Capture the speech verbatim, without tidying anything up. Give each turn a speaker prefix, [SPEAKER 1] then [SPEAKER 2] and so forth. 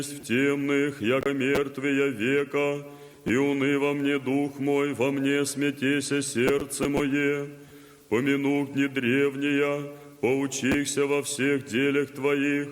[SPEAKER 1] в темных, яко мертвия века, и уны во мне дух мой, во мне смятеся сердце мое. Помяну дни древния, поучихся во всех делях Твоих,